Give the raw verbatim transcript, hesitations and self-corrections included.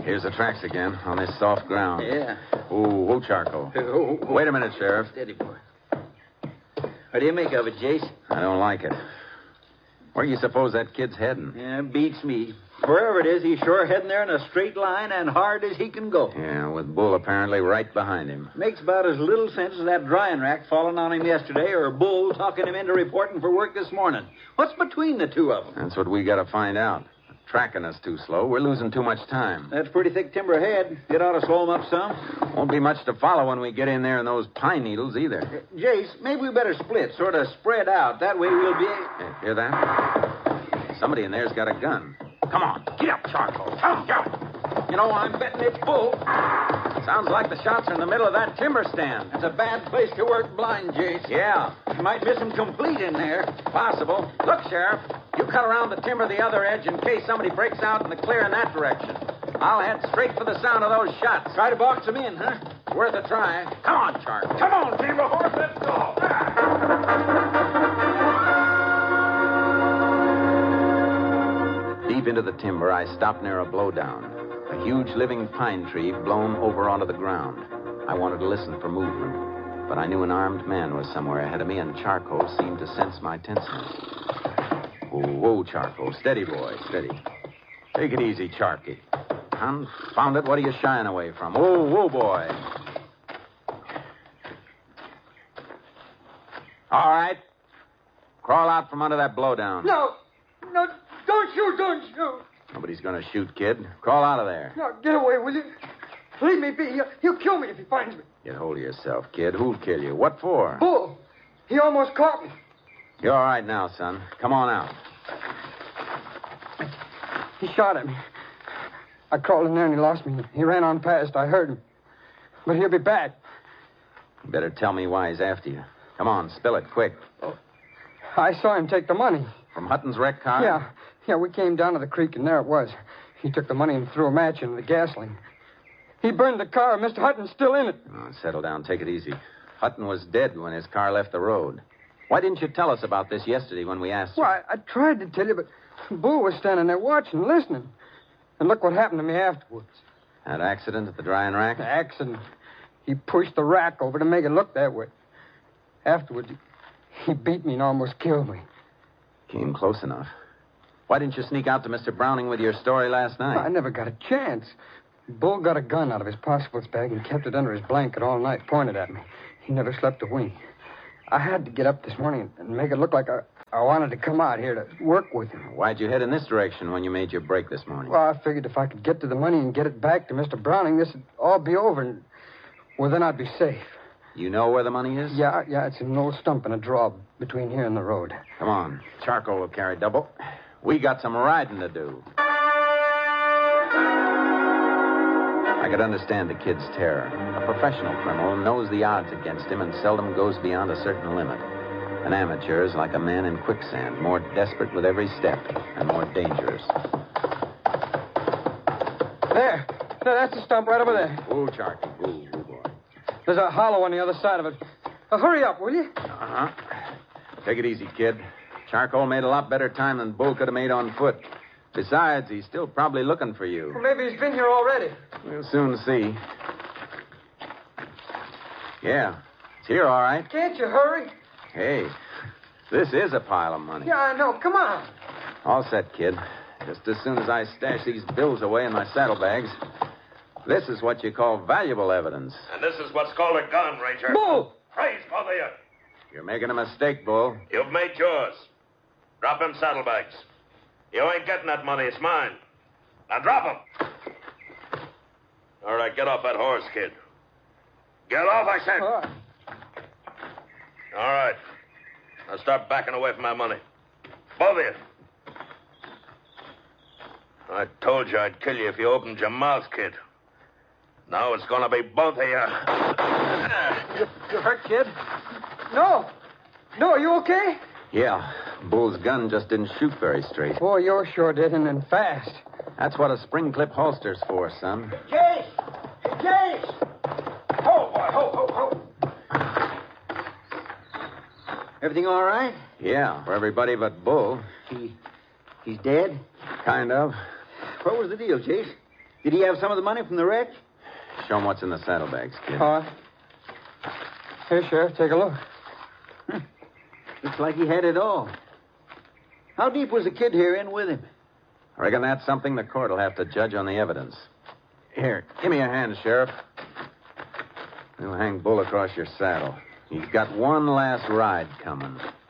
Here's the tracks again, on this soft ground. Yeah. Ooh, whoa, Charcoal. Oh, oh. Wait a minute, Sheriff. Steady, boy. What do you make of it, Jace? I don't like it. Where do you suppose that kid's heading? Yeah, beats me. Wherever it is, he's sure heading there in a straight line and hard as he can go. Yeah, with Bull apparently right behind him. Makes about as little sense as that drying rack falling on him yesterday or Bull talking him into reporting for work this morning. What's between the two of them? That's what we got to find out. Tracking us too slow. We're losing too much time. That's pretty thick timber ahead. It ought to slow them up some. Won't be much to follow when we get in there in those pine needles either. Uh, Jace, maybe we better split, sort of spread out. That way we'll be... Hey, hear that? Somebody in there's got a gun. Come on, get up, Charcoal. Come, get up. You know, I'm betting it's Bull. Sounds like the shots are in the middle of that timber stand. It's a bad place to work blind, Jace. Yeah. You might miss him complete in there. Possible. Look, Sheriff, you cut around the timber the other edge in case somebody breaks out in the clear in that direction. I'll head straight for the sound of those shots. Try to box them in, huh? Worth a try. Come on, Charcoal. Come on, Timber Horse, let's go. Deep into the timber, I stopped near a blowdown. A huge living pine tree blown over onto the ground. I wanted to listen for movement, but I knew an armed man was somewhere ahead of me, and Charcoal seemed to sense my tenseness. Whoa, whoa, Charcoal. Steady, boy, steady. Take it easy, Charky. Confound it, what are you shying away from? Whoa, whoa, boy. All right. Crawl out from under that blowdown. No, no, don't shoot, don't shoot. Nobody's going to shoot, kid. Crawl out of there. No, get away, will you? Leave me be. He'll, he'll kill me if he finds me. Get hold of yourself, kid. Who'll kill you? What for? Bull. He almost caught me. You're all right now, son. Come on out. He shot at me. I crawled in there and he lost me. He ran on past. I heard him. But he'll be back. You better tell me why he's after you. Come on, spill it, quick. Oh, I saw him take the money. From Hutton's wrecked car? Yeah. Yeah, we came down to the creek, and there it was. He took the money and threw a match into the gasoline. He burned the car. Mister Hutton's still in it. Oh, settle down. Take it easy. Hutton was dead when his car left the road. Why didn't you tell us about this yesterday when we asked you? Well, I, I tried to tell you, but Bull was standing there watching, listening. And look what happened to me afterwards. That accident at the drying rack? The accident. He pushed the rack over to make it look that way. Afterwards, he beat me and almost killed me. Came close enough. Why didn't you sneak out to Mister Browning with your story last night? I never got a chance. Bull got a gun out of his possibles bag and kept it under his blanket all night, pointed at me. He never slept a wink. I had to get up this morning and make it look like I, I wanted to come out here to work with him. Why'd you head in this direction when you made your break this morning? Well, I figured if I could get to the money and get it back to Mister Browning, this would all be over, and, well, then I'd be safe. You know where the money is? Yeah, yeah, it's in an old stump in a draw between here and the road. Come on. Charcoal will carry double. We got some riding to do. I could understand the kid's terror. A professional criminal knows the odds against him and seldom goes beyond a certain limit. An amateur is like a man in quicksand, more desperate with every step and more dangerous. There. There, that's the stump right over there. Ooh, Charky. Ooh, ooh, boy. There's a hollow on the other side of it. Uh, hurry up, will you? Uh-huh. Take it easy, kid. Charcoal made a lot better time than Bull could have made on foot. Besides, he's still probably looking for you. Well, maybe he's been here already. We'll soon see. Yeah, it's here, all right. Can't you hurry? Hey, this is a pile of money. Yeah, I know. Come on. All set, kid. Just as soon as I stash these bills away in my saddlebags. This is what you call valuable evidence. And this is what's called a gun, Ranger. Bull! Praise both of you. You're making a mistake, Bull. You've made yours. Drop them saddlebags. You ain't getting that money. It's mine. Now drop them. All right, get off that horse, kid. Get off, I said. All right. All right. Now start backing away from my money. Both of you. I told you I'd kill you if you opened your mouth, kid. Now it's going to be both of you. You, you hurt, kid? No. No, are you okay? Yeah, Bull's gun just didn't shoot very straight. Boy, yours sure did, and then fast. That's what a spring clip holster's for, son. Jace! Jace! Ho, boy, ho, ho, ho. Everything all right? Yeah, for everybody but Bull. He, he's dead? Kind of. What was the deal, Jace? Did he have some of the money from the wreck? Show him what's in the saddlebags, kid. All right. Here, Sheriff, take a look. Looks like he had it all. How deep was the kid here in with him? I reckon that's something the court will have to judge on the evidence. Here, give me a hand, Sheriff. We'll hang Bull across your saddle. He's got one last ride coming.